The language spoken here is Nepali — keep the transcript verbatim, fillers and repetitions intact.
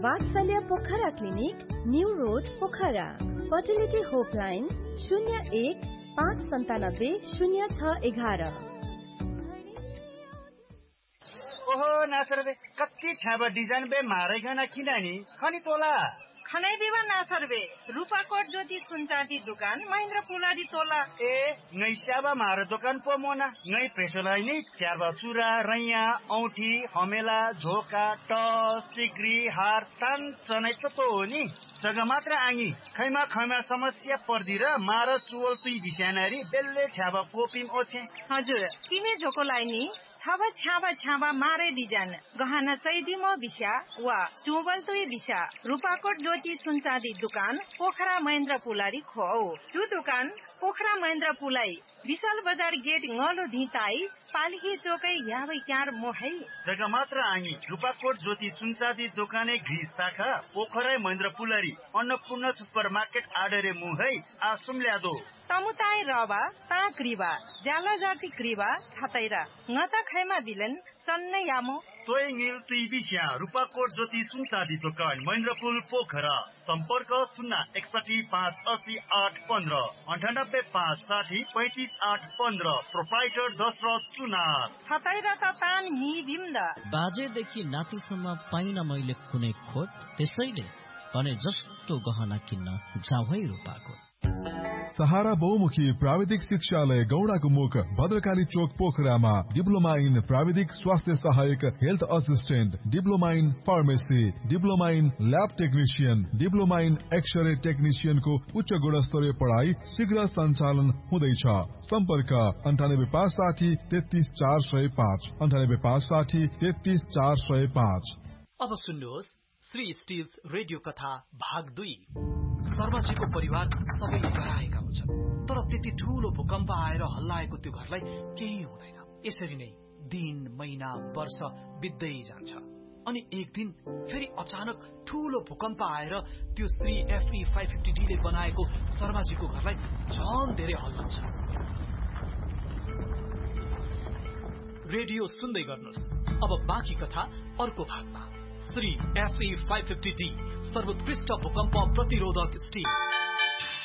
वात्सल्य Pokhara clinic, new road Pokhara. Fertility होपलाइन शून्य एक पाँच सन्तानब्बे शून्य छ एघार। ओहो नासर बे कति छाबा डिजाइन बे मारेगना किनानी खनी तोला खनै दिवा नासर बे रूपाकोट ज्योति सुनचाँदी दुकान महेन्द्र पुलाडी तोला ए ngै स्याबा मार दोकान पो मोना ngै प्रेसोलाई नि च्याबा चुरा रैया औठी हमेला झोका टस सिक्री हार तान चनै त तो हो नि जग्गा मात्र आङी खैमा खैमा समस्या पर्दी र मार चुवल तुई बिस्यानारी बेल्ले छ्याबा कोपिम ओछे हजुर किमे झोकोलाई नि छाबा छ्याबा छ्याबा मारे डिजाइन गहना चैदिमो बिस्या वा चुवल तुई बिस्या रूपाकोट ज्योति सुनचाँदी दुकान पोखरा महेन्द्र पुलारी खो चु दुकान पोखरा महेन्द्र पुलाई विशाल बजार गेट ngalo धिताई पालिकी चोकै यावै क्यार मोहै जग्गा मात्र आङी रूपाकोट ज्योति सुनचाँदी दोकाने घी शाखा पोखरा महेन्द्र पुलारी अन्नपूर्ण सुपर मार्केट आडरे मुहै आसुम ल्यादो तमुताई रवा ता क्रिबा जाला जाति क्रिबा छतैरा ngata खैमा बिलन चन्नै यामो तोय ङिल तुई बिस्या रूपाकोट ज्योति सुनचाँदी दोकान महेन्द्रपुल पोखरा सम्पर्क शून्य एकसठी पाँच अस्सी आठ पन्ध्र अन्ठानब्बे पाँच साठी पैँतिस आठ पन्ध्र प्रोप्राइटर दशरथ चुनार छतैरा त तान नि बिम्द बाजेदेखि नातिसम्म पाइन मैले कुनै खोट त्यसैले भने जस्तो गहना किन्न जाउँ रूपाको सहारा बहुमुखी प्राविधिक शिक्षालय गौडाको मुख भद्रकाली चोक पोखरामा डिप्लोमा इन प्राविधिक स्वास्थ्य सहायक health assistant diploma in pharmacy diploma in lab technician diploma in x-ray टेक्निशियनको उच्च गुणस्तरीय पढाइ शीघ्र सञ्चालन हुँदैछ। सम्पर्क अन्ठानब्बे पाँच साठी तेत्तीस चार सय पाँच अन्ठानब्बे पाँच साठी तेत्तीस चार सय पाँच। अब सुन्नुहोस् श्री स्टिल्स रेडियो कथा भाग दुई। शर्माजीको परिवार सबैले कराएका हुन्छन् तर त्यति ठूलो भूकम्प आएर हल्लाएको त्यो घरलाई केही हुँदैन। यसरी नै दिन महिना वर्ष बित्दै जान्छ अनि एक दिन फेरि अचानक ठूलो भूकम्प आएर त्यो Shri FE five fifty D ले बनाएको शर्माजीको घरलाई झन धेरै हल्लाउँछ। रेडियो सुन्दै गर्नुहोस्। अब बाँकी कथा अर्को भागमा। Shri FE five fifty D सर्वोत्कृष्ट भूकम्प प्रतिरोधक स्टिल।